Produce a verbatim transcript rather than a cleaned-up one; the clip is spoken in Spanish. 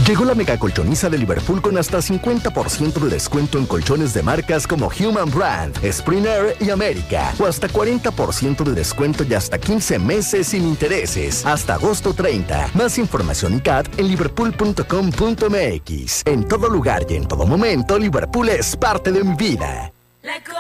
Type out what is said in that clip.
Llegó la mega colchoniza de Liverpool con hasta cincuenta por ciento de descuento en colchones de marcas como Human Brand, Spring Air y América. O hasta cuarenta por ciento de descuento y hasta quince meses sin intereses. Hasta agosto treinta. Más información y C A T en liverpool punto com punto m x. En todo lugar y en todo momento, Liverpool es parte de mi vida.